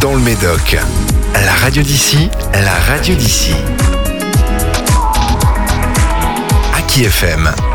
dans le Médoc. La radio d'ici, la radio d'ici. Aki FM.